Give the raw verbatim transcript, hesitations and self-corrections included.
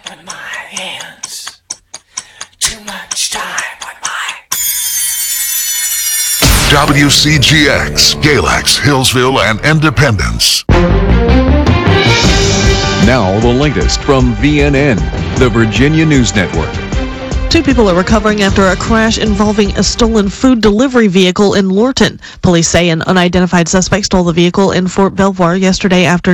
on my hands. Too much time on my... W C G X, Galax, Hillsville, and Independence. Now the latest from V N N, the Virginia News Network. Two people are recovering after a crash involving a stolen food delivery vehicle in Lorton. Police say an unidentified suspect stole the vehicle in Fort Belvoir yesterday after